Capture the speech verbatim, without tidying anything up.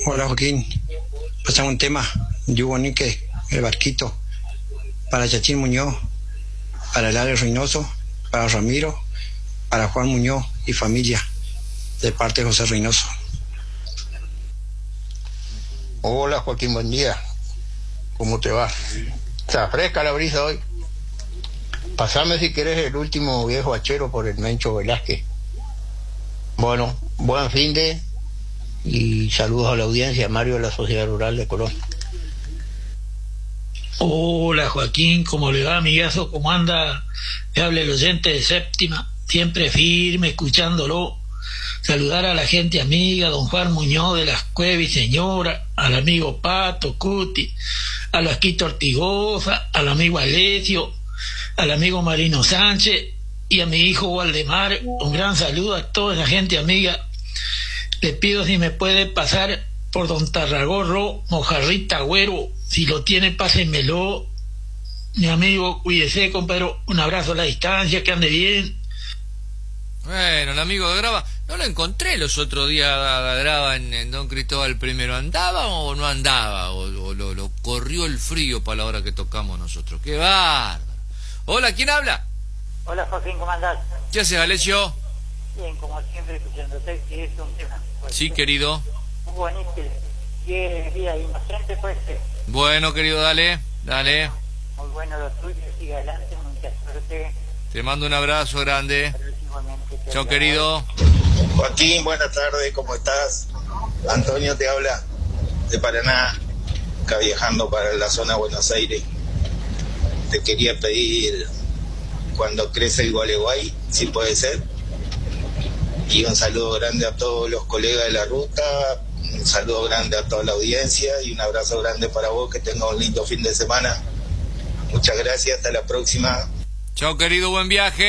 Hola Joaquín, pasamos un tema, Yubonique, el barquito, para Chachín Muñoz, para el Alex Reynoso, para Ramiro, para Juan Muñoz y familia, de parte de José Reynoso. Hola Joaquín, buen día. ¿Cómo te va? Está fresca la brisa hoy. Pasame si quieres el último viejo hachero por el Mencho Velázquez. Bueno, buen fin de y saludos a la audiencia. Mario de la Sociedad Rural de Colón. Hola Joaquín, ¿cómo le va, amigazo? ¿Cómo anda? Me habla el oyente de Séptima, siempre firme, escuchándolo. Saludar a la gente amiga, don Juan Muñoz de las Cuevas, señora, al amigo Pato, Cuti, a la Asquito Ortigosa, al amigo Alessio, al amigo Marino Sánchez y a mi hijo Waldemar. Un gran saludo a toda esa gente amiga. Le pido si me puede pasar por don Tarragorro, Mojarrita Agüero. Si lo tiene, pásenmelo. Mi amigo, cuídese, compadre. Un abrazo a la distancia, que ande bien. Bueno, el amigo de Grava, no lo encontré los otros días a Grava en, en Don Cristóbal primero. ¿Andaba o no andaba? ¿O, o lo, lo corrió el frío para la hora que tocamos nosotros? ¡Qué bárbaro! Hola, ¿quién habla? Hola Joaquín, ¿cómo andás? ¿Qué haces, Alessio? Bien, como siempre, escuchándote, y es un tema. Pues, Sí, querido. Muy bonito, qué vida inocente puede ser. Bueno, querido, dale, dale. Muy bueno lo tuyo, sigue adelante, mucha suerte. Te mando un abrazo grande. Igualmente, Chao, querido. Joaquín, buenas tardes, ¿cómo estás? Antonio te habla de Paraná, acá viajando para la zona de Buenos Aires. Te quería pedir cuando crece el Gualeguay, si puede ser. Y un saludo grande a todos los colegas de la ruta, un saludo grande a toda la audiencia y un abrazo grande para vos, que tengas un lindo fin de semana. Muchas gracias, hasta la próxima. Chao, querido, buen viaje.